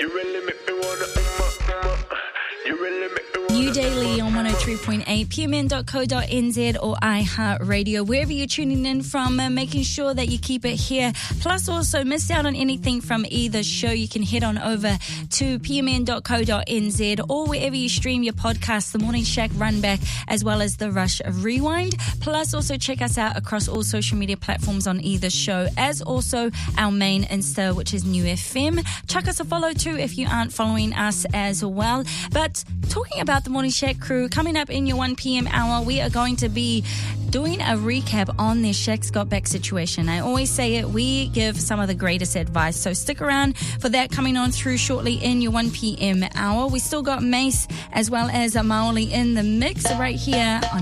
New Daily on 103.8, pmn.co.nz or iHeartRadio, wherever you're tuning in from, making sure that you keep it here. Plus, also, miss out on anything from either show, you can head on over to pmn.co.nz or wherever you stream your podcasts, The Morning Shack Run Back, as well as The Rush Rewind. Plus, also check us out across all social media platforms on either show, as also our main Insta, which is New FM. Chuck us a follow too if you aren't following us as well. But talking about the Morning Shack crew, coming up in your 1 p.m. hour, we are going to be doing a recap on the Shaq's Got Back situation. I always say it, we give some of the greatest advice, so stick around for that coming on through shortly in your 1 p.m. hour. We still got Mace as well as Maoli in the mix right here on